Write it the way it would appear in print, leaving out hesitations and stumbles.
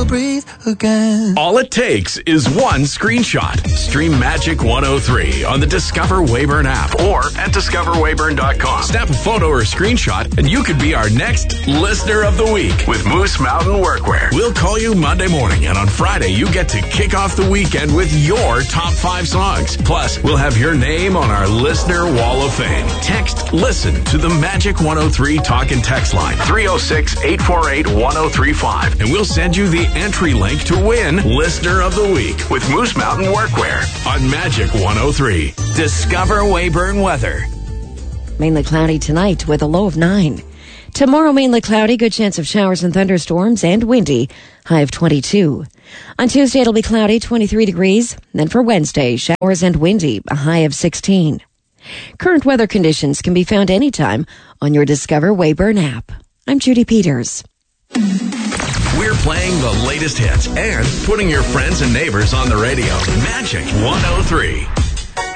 breathe again. All it takes is one screenshot. Stream Magic 103 on the Discover Weyburn app or at discoverweyburn.com. Snap a photo or screenshot and you could be our next Listener of the Week with Moose Mountain Workwear. We'll call you Monday morning, and on Friday you get to kick off the weekend with your top 5 songs. Plus, we'll have your name on our Listener Wall of Fame. Text LISTEN to the Magic 103 talk and text line 306-848-1035 and we'll send you the entry link to win Listener of the Week with Moose Mountain Workwear on Magic 103. Discover Weyburn weather. Mainly cloudy tonight with a low of 9. Tomorrow, mainly cloudy, good chance of showers and thunderstorms, and windy, high of 22. On Tuesday, it'll be cloudy, 23 degrees. Then for Wednesday, showers and windy, a high of 16. Current weather conditions can be found anytime on your Discover Weyburn app. I'm Judy Peters. We're playing the latest hits and putting your friends and neighbors on the radio. Magic 103.